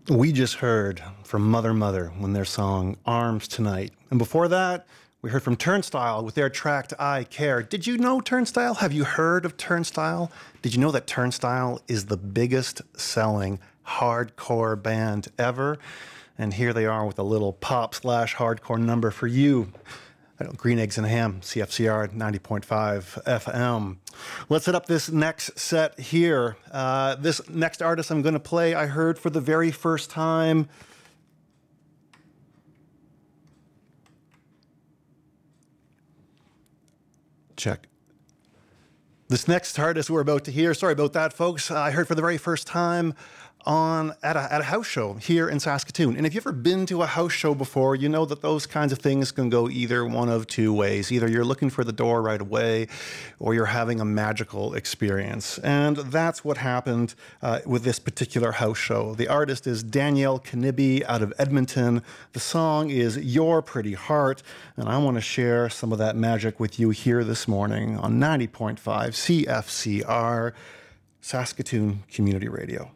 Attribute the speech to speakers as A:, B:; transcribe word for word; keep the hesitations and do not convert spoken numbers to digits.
A: We just heard from Mother Mother when their song Arms Tonight. And before that, we heard from Turnstile with their track I Care. Did you know Turnstile? Have you heard of Turnstile? Did you know that Turnstile is the biggest selling hardcore band ever? And here they are with a little pop slash hardcore number for you. I don't, Green Eggs and Ham, C F C R ninety point five F M. Let's set up this next set here. Uh, this next artist I'm going to play, I heard for the very first time. Check. This next artist we're about to hear, sorry about that, folks. I heard for the very first time on at a, at a house show here in Saskatoon. And if you've ever been to a house show before, you know that those kinds of things can go either one of two ways. Either you're looking for the door right away, or you're having a magical experience. And that's what happened uh, with this particular house show. The artist is Danielle Knibbie out of Edmonton. The song is Your Pretty Heart, and I want to share some of that magic with you here this morning on ninety point five C F C R, Saskatoon Community Radio.